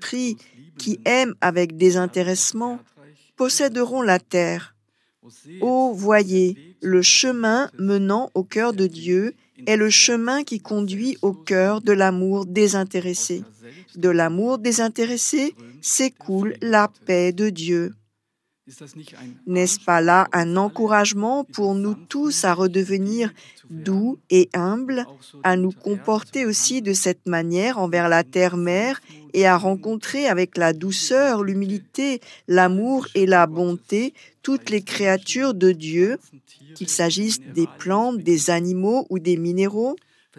esprits qui aiment avec désintéressement posséderont la terre. Ô, voyez, le chemin menant au cœur de Dieu est le chemin qui conduit au cœur de l'amour désintéressé. De l'amour désintéressé s'écoule la paix de Dieu. N'est-ce pas là un encouragement pour nous tous à redevenir doux et humbles, à nous comporter aussi de cette manière envers la terre-mère et à rencontrer avec la douceur, l'humilité, l'amour et la bonté toutes les créatures de Dieu, qu'il s'agisse des plantes, des animaux ou des minéraux?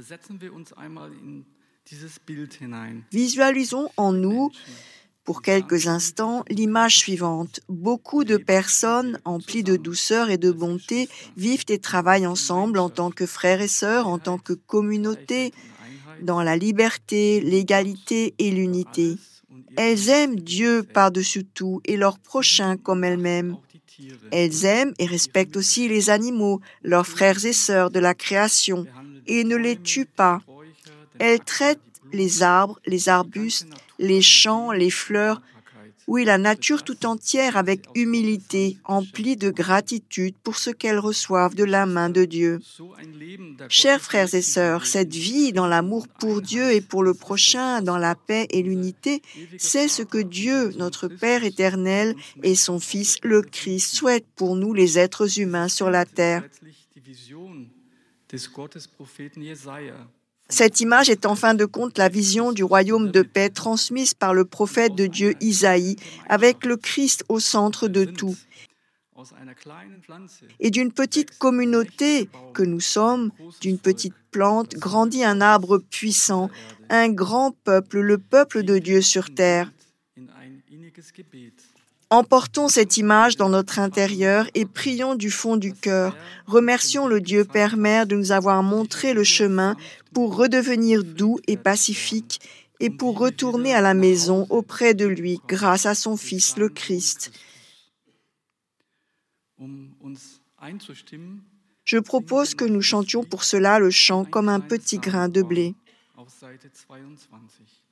Visualisons en nous pour quelques instants l'image suivante. Beaucoup de personnes emplies de douceur et de bonté vivent et travaillent ensemble en tant que frères et sœurs, en tant que communauté, dans la liberté, l'égalité et l'unité. Elles aiment Dieu par-dessus tout et leurs prochains comme elles-mêmes. Elles aiment et respectent aussi les animaux, leurs frères et sœurs de la création, et ne les tuent pas. Elles traitent les arbres, les arbustes, les champs, les fleurs, oui, la nature tout entière avec humilité, emplie de gratitude pour ce qu'elles reçoivent de la main de Dieu. Chers frères et sœurs, cette vie dans l'amour pour Dieu et pour le prochain, dans la paix et l'unité, c'est ce que Dieu, notre Père éternel, et son Fils, le Christ, souhaitent pour nous les êtres humains sur la terre. Cette image est en fin de compte la vision du royaume de paix transmise par le prophète de Dieu Isaïe, avec le Christ au centre de tout. Et d'une petite communauté que nous sommes, d'une petite plante, grandit un arbre puissant, un grand peuple, le peuple de Dieu sur terre. Emportons cette image dans notre intérieur et prions du fond du cœur. Remercions le Dieu Père Mère de nous avoir montré le chemin pour redevenir doux et pacifique et pour retourner à la maison auprès de lui grâce à son Fils le Christ. Je propose que nous chantions pour cela le chant comme un petit grain de blé.